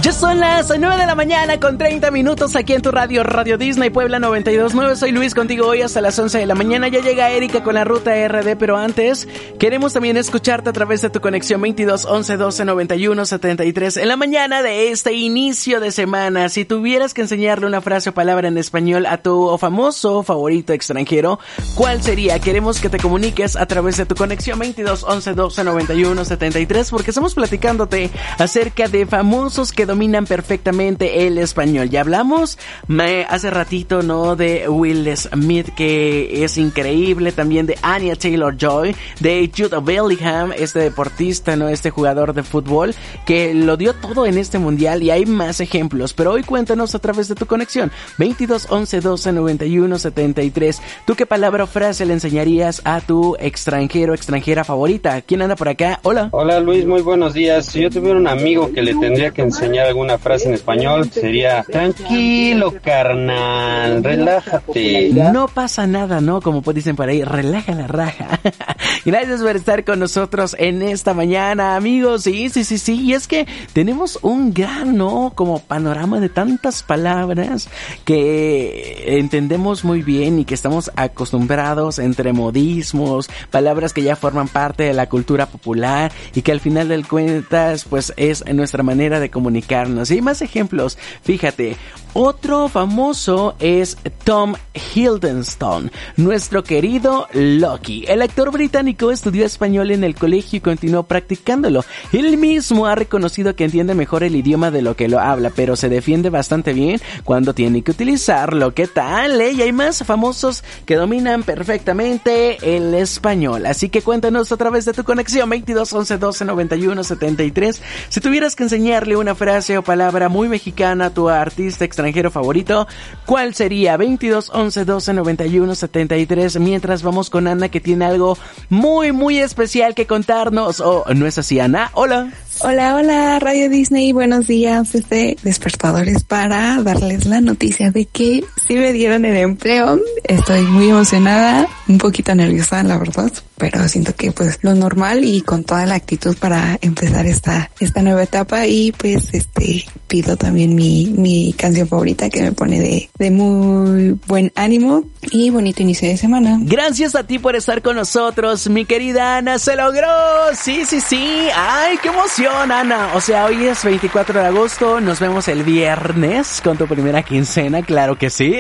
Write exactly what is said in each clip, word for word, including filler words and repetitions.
Ya son las nueve de la mañana con treinta minutos aquí en tu radio, Radio Disney Puebla noventa y dos punto nueve. Soy Luis contigo hoy hasta las once de la mañana. Ya llega Erika con la ruta R D, pero antes queremos también escucharte a través de tu conexión veintidós once doce noventa y uno setenta y tres en la mañana de este inicio de semana. Si tuvieras que enseñarle una frase o palabra en español a tu famoso favorito extranjero, ¿cuál sería? Queremos que te comuniques a través de tu conexión veintidós once doce noventa y uno setenta y tres porque estamos platicándote acerca de famosos que dominan perfectamente el español. Ya hablamos me, hace ratito, ¿no? De Will Smith, que es increíble, también de Anya Taylor-Joy, de Jude Bellingham, este deportista, ¿no? Este jugador de fútbol que lo dio todo en este mundial, y hay más ejemplos, pero hoy cuéntanos a través de tu conexión veintidós once doce noventa y uno setenta y tres. ¿Tú qué palabra o frase le enseñarías a tu extranjero, extranjera favorita? ¿Quién anda por acá? Hola. Hola Luis, muy buenos días. Si yo tuviera un amigo que le tendría que enseñar alguna frase en español, sería: tranquilo, carnal, relájate. No pasa nada, ¿no? Como pues dicen por ahí, relaja la raja. Gracias por estar con nosotros en esta mañana, amigos. Sí, sí, sí, sí. Y es que tenemos un gran, ¿no? Como panorama de tantas palabras que entendemos muy bien y que estamos acostumbrados entre modismos, palabras que ya forman parte de la cultura popular y que al final del cuentas, pues es nuestra manera de comunicarnos. Y más ejemplos, fíjate, otro famoso es Tom Hiddleston, nuestro querido Loki. El actor británico estudió español en el colegio y continuó practicándolo. Él mismo ha reconocido que entiende mejor el idioma de lo que lo habla, pero se defiende bastante bien cuando tiene que utilizarlo. ¿Qué tal, eh? Y hay más famosos que dominan perfectamente el español. Así que cuéntanos a través de tu conexión veintidós once doce noventa y uno setenta y tres. Si tuvieras que enseñarle una frase o palabra muy mexicana a tu artista extranjero favorito, ¿cuál sería? veintidós once doce noventa y uno setenta y tres. Mientras vamos con Ana, que tiene algo muy muy especial que contarnos. ¿O oh, no es así, Ana? Hola. Hola, hola, Radio Disney, buenos días. Este despertador es para darles la noticia de que sí me dieron el empleo. Estoy muy emocionada, un poquito nerviosa, la verdad, pero siento que pues lo normal y con toda la actitud para empezar esta esta nueva etapa. Y pues este pido también mi mi canción favorita que me pone de de muy buen ánimo y bonito inicio de semana. Gracias a ti por estar con nosotros, mi querida Ana. ¡Se logró! Sí, sí, sí. ¡Ay, qué emoción, Ana! O sea, hoy es veinticuatro de agosto, nos vemos el viernes con tu primera quincena, claro que sí.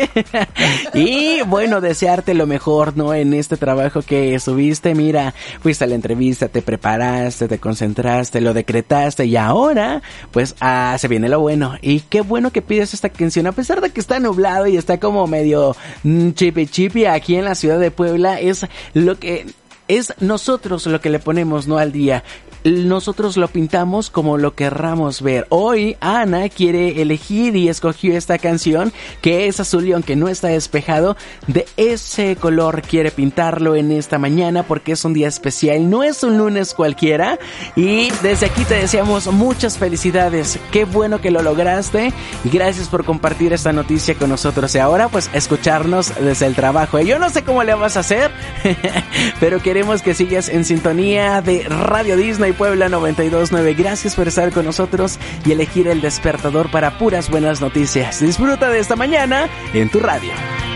Y bueno, desearte lo mejor, ¿no? En este trabajo que subiste. Mira, fuiste a la entrevista, te preparaste, te concentraste, lo decretaste y ahora, pues, ah, se viene lo bueno. Y qué bueno que pides esta canción, a pesar de que está nublado y está como medio mm, chipi chipi aquí en la ciudad de Puebla. Es lo que... Es nosotros lo que le ponemos, ¿no? Al día. Nosotros lo pintamos como lo querramos ver. Hoy Ana quiere elegir y escogió esta canción que es azul y aunque no está despejado, de ese color quiere pintarlo en esta mañana porque es un día especial, no es un lunes cualquiera. Y desde aquí te deseamos muchas felicidades. Qué bueno que lo lograste y gracias por compartir esta noticia con nosotros. Y ahora pues escucharnos desde el trabajo. Yo no sé cómo le vas a hacer, pero queremos que sigas en sintonía de Radio Disney Puebla noventa y dos punto nueve. Gracias por estar con nosotros y elegir el despertador para puras buenas noticias. Disfruta de esta mañana en tu radio.